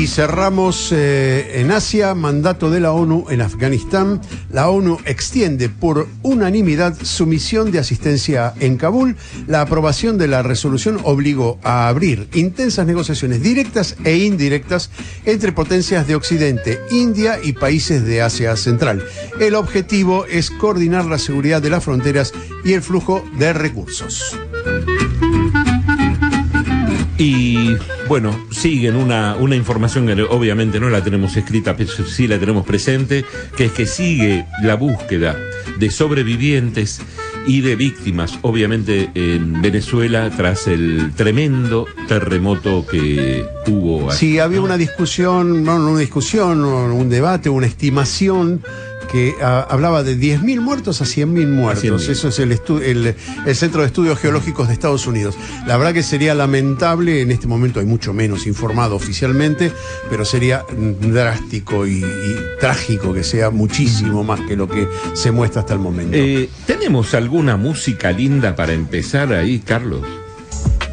Y cerramos en Asia, mandato de la ONU en Afganistán. La ONU extiende por unanimidad su misión de asistencia en Kabul. La aprobación de la resolución obligó a abrir intensas negociaciones directas e indirectas entre potencias de Occidente, India y países de Asia Central. El objetivo es coordinar la seguridad de las fronteras y el flujo de recursos. Y bueno, siguen una información que obviamente no la tenemos escrita, pero sí la tenemos presente, que es que sigue la búsqueda de sobrevivientes y de víctimas, obviamente en Venezuela, tras el tremendo terremoto que hubo. Sí, había una discusión, un debate, una estimación que hablaba de 10.000 muertos a 100.000 muertos. 100.000. Eso es el Centro de Estudios Geológicos de Estados Unidos. La verdad que sería lamentable, en este momento hay mucho menos informado oficialmente, pero sería drástico y trágico que sea muchísimo más que lo que se muestra hasta el momento. ¿Tenemos alguna música linda para empezar ahí, Carlos?